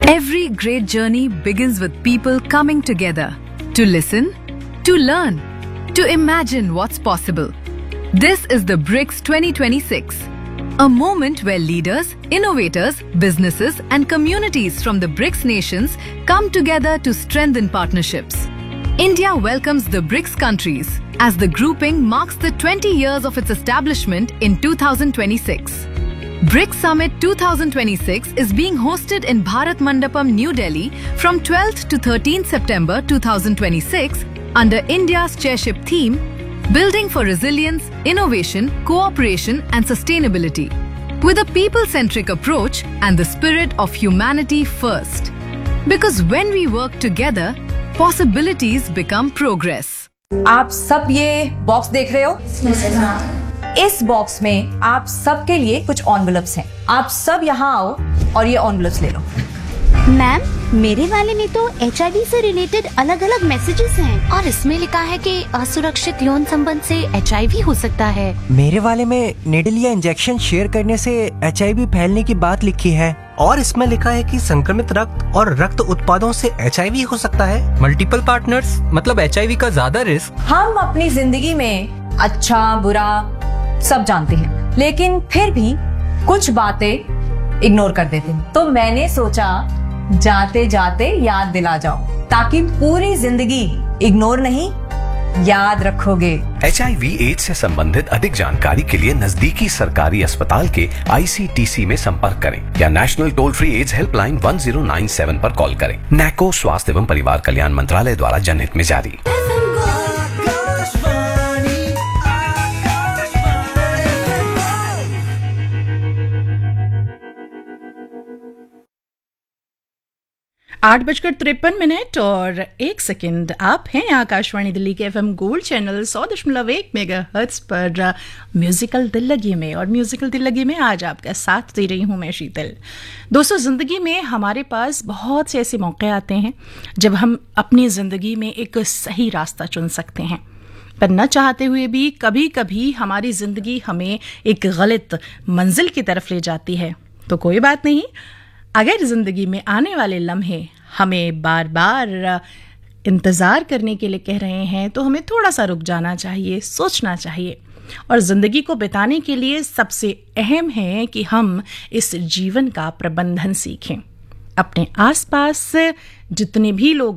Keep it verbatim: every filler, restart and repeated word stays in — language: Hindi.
Every great journey begins with people coming together to listen, to learn, to imagine what's possible. This is the BRICS twenty twenty-six, a moment where leaders, innovators, businesses and communities from the BRICS nations come together to strengthen partnerships. India welcomes the BRICS countries as the grouping marks the twenty years of its establishment in two thousand twenty-six. BRICS Summit twenty twenty-six is being hosted in Bharat Mandapam, New Delhi from twelfth to thirteenth September two thousand twenty-six under India's chairship theme, Building for Resilience, Innovation, Cooperation and Sustainability, with a people-centric approach and the spirit of humanity first. Because when we work together, possibilities become progress. आप सब ये बॉक्स देख रहे हो? इस बॉक्स में आप सबके लिए कुछ एनवेलप्स हैं। आप सब यहाँ आओ और ये एनवेलप्स ले लो। मैम, मेरे वाले में तो एच आई वी से रिलेटेड अलग अलग मैसेजेस हैं और इसमें लिखा है कि असुरक्षित यौन संबंध से एच आई वी हो सकता है। मेरे वाले में निडल या इंजेक्शन शेयर करने से एच आई वी फैलने की बात लिखी है और इसमें लिखा है कि संक्रमित रक्त और रक्त उत्पादों से एच आई वी हो सकता है। मल्टीपल पार्टनर्स मतलब एच आई वी का ज्यादा रिस्क। हम अपनी जिंदगी में अच्छा बुरा सब जानते हैं, लेकिन फिर भी कुछ बातें इग्नोर कर देते हैं। तो मैंने सोचा जाते जाते याद दिला जाओ, ताकि पूरी जिंदगी इग्नोर नहीं याद रखोगे। एच आई वी एड्स से संबंधित अधिक जानकारी के लिए नजदीकी सरकारी अस्पताल के आई सी टी सी में संपर्क करें या national toll free ads helpline one zero nine seven पर कॉल करें। नैको स्वास्थ्य एवं परिवार कल्याण मंत्रालय द्वारा जनहित में जारी। आठ बजकर तिरपन मिनट और एक सेकंड। आप हैं आकाशवाणी दिल्ली के एफएम गोल्ड चैनल सौ दशमलव एक मेगा हर्ट्ज पर म्यूजिकल दिल लगी में, और म्यूजिकल दिल लगी में आज आपका साथ दे रही हूं मैं शीतल। दोस्तों, जिंदगी में हमारे पास बहुत से ऐसे मौके आते हैं जब हम अपनी जिंदगी में एक सही रास्ता चुन सकते हैं, पर न चाहते हुए भी कभी कभी हमारी जिंदगी हमें एक गलत मंजिल की तरफ ले जाती है। तो कोई बात नहीं, अगर जिंदगी में आने वाले लम्हे हमें बार बार इंतज़ार करने के लिए कह रहे हैं तो हमें थोड़ा सा रुक जाना चाहिए, सोचना चाहिए। और ज़िंदगी को बिताने के लिए सबसे अहम है कि हम इस जीवन का प्रबंधन सीखें। अपने आसपास जितने भी लोग